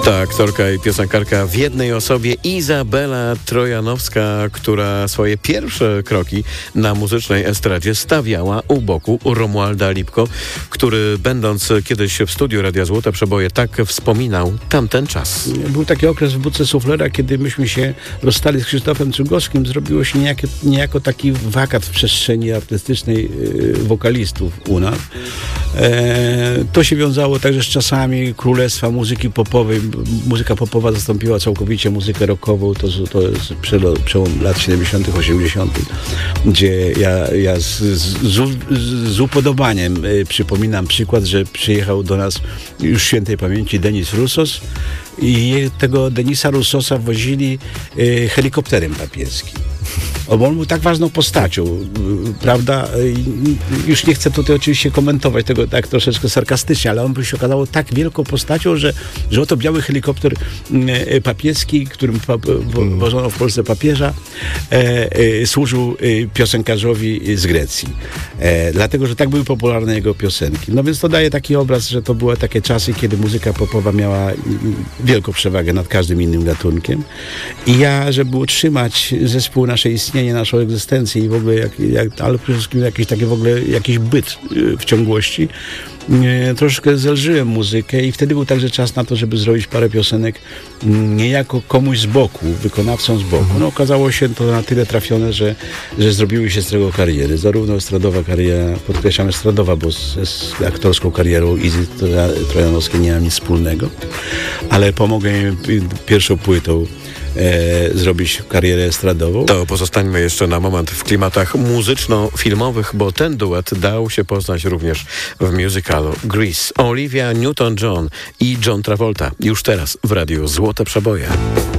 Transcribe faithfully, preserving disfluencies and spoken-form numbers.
Ta aktorka i piosenkarka w jednej osobie, Izabela Trojanowska, która swoje pierwsze kroki na muzycznej estradzie stawiała u boku Romualda Lipko, który będąc kiedyś w studiu Radia Złote Przeboje tak wspominał tamten czas. Był taki okres w Budce Suflera, kiedy myśmy się rozstali z Krzysztofem Trzygowskim, zrobiło się niejako, niejako taki wakat w przestrzeni artystycznej yy, wokalistów u nas. E, to się wiązało także z czasami królestwa muzyki popowej. Muzyka popowa zastąpiła całkowicie muzykę rockową. To, to jest przełom lat siedemdziesiątych, osiemdziesiątych, gdzie ja, ja z, z, z upodobaniem y, przypominam przykład, że przyjechał do nas już świętej pamięci Denis Roussos i tego Denisa Roussosa wozili y, helikopterem papieskim. O, bo on był tak ważną postacią, prawda? Już nie chcę tutaj oczywiście komentować tego tak troszeczkę sarkastycznie, ale on by się okazało tak wielką postacią, że, że oto biały helikopter papieski, którym wożono w Polsce papieża, e, e, służył piosenkarzowi z Grecji. E, dlatego, że tak były popularne jego piosenki. No więc to daje taki obraz, że to były takie czasy, kiedy muzyka popowa miała wielką przewagę nad każdym innym gatunkiem. I ja, żeby utrzymać zespół nasze istnienie, naszą egzystencję i w ogóle, jak, jak, ale przede wszystkim jakiś taki w ogóle jakiś byt w ciągłości, e, troszkę zelżyłem muzykę i wtedy był także czas na to, żeby zrobić parę piosenek niejako komuś z boku, wykonawcą z boku. No okazało się to na tyle trafione, że, że zrobiły się z tego kariery. Zarówno estradowa kariera, podkreślam estradowa, bo z, z aktorską karierą Izy Trojanowskiej nie mam nic wspólnego, ale pomogę im pierwszą płytą E, zrobić karierę estradową. To pozostańmy jeszcze na moment w klimatach muzyczno-filmowych, bo ten duet dał się poznać również w musicalu Grease. Olivia Newton-John i John Travolta. Już teraz w Radiu Złote Przeboje.